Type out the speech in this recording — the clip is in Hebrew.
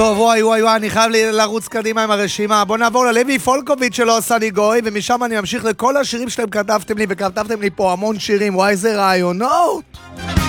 טוב, וואי, אני חייב לרוץ קדימה עם הרשימה. בוא נעבור ללוי פולקוביץ' שלא עשה לי גוי, ומשם אני אמשיך לכל השירים שאתם כתבתם לי, וכתבתם לי פה המון שירים. וואי, איזה רעיונות.